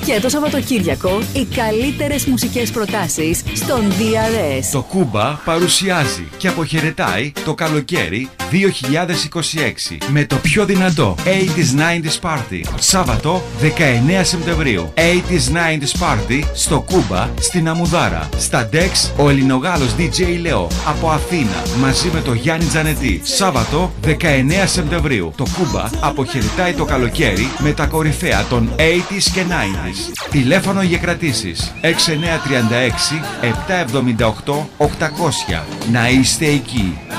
Και το Σαββατοκύριακο οι καλύτερες μουσικές προτάσεις στον DRS. Το Κούμπα παρουσιάζει και αποχαιρετάει το καλοκαίρι 2026 με το πιο δυνατό 80s 90s Party. Σάββατο 19 Σεπτεμβρίου. 80s 90s Party στο Κούμπα στην Αμουδάρα. Στα Dex ο Ελληνογάλος DJ Λεό από Αθήνα μαζί με το Γιάννη Τζανετή. Σάββατο 19 Σεπτεμβρίου. Το Κούμπα αποχαιρετάει το καλοκαίρι με τα κορυφαία των 80s και 90s. Τηλέφωνο για κρατήσεις 6936 778 800. Να είστε εκεί.